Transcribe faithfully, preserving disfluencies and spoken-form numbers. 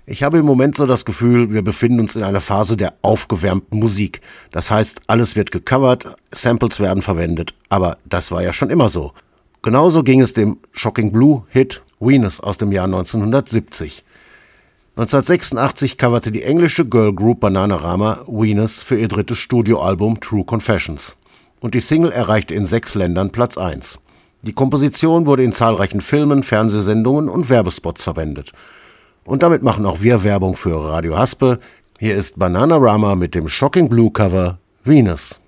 Ich habe im Moment so das Gefühl, wir befinden uns in einer Phase der aufgewärmten Musik. Das heißt, alles wird gecovert, Samples werden verwendet, aber das war ja schon immer so. Genauso ging es dem Shocking Blue-Hit Venus aus dem Jahr neunzehnhundertsiebzig. neunzehnhundertsechsundachtzig coverte die englische Girlgroup Bananarama Venus für ihr drittes Studioalbum True Confessions. Und die Single erreichte in sechs Ländern Platz eins. Die Komposition wurde in zahlreichen Filmen, Fernsehsendungen und Werbespots verwendet. Und damit machen auch wir Werbung für Radio Haspe. Hier ist Bananarama mit dem Shocking Blue Cover Venus.